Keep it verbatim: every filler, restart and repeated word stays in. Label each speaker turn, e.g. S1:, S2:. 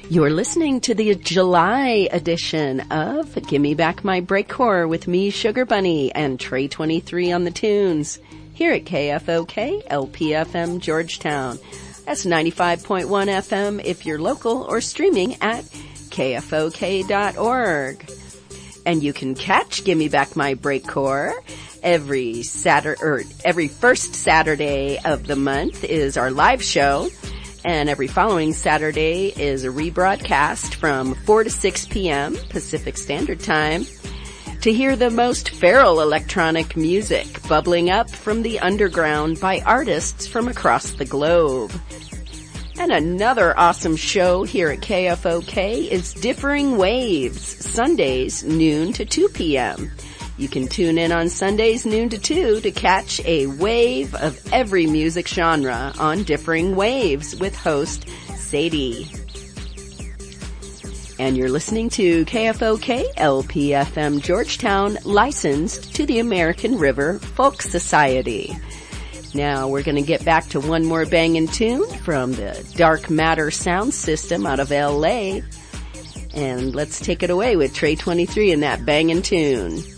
S1: You're listening to the July edition of Gimme Back My Breakcore with me, Sugar Bunny, and Trey twenty-three on the tunes here at K F O K L P F M Georgetown. That's ninety-five point one F M if you're local, or streaming at K F O K dot org. And you can catch Gimme Back My Breakcore every Saturday, or every first Saturday of the month is our live show. And every following Saturday is a rebroadcast from four to six p.m. Pacific Standard Time to hear the most feral electronic music bubbling up from the underground by artists from across the globe. And another awesome show here at K F O K is Differing Waves, Sundays noon to two p.m. You can tune in on Sundays noon to two to catch a wave of every music genre on Differing Waves with host Sadie. And you're listening to K F O K L P F M Georgetown, licensed to the American River Folk Society. Now we're going to get back to one more bangin' tune from the Dark Matter sound system out of L A. And let's take it away with Trey twenty-three and that bangin' tune.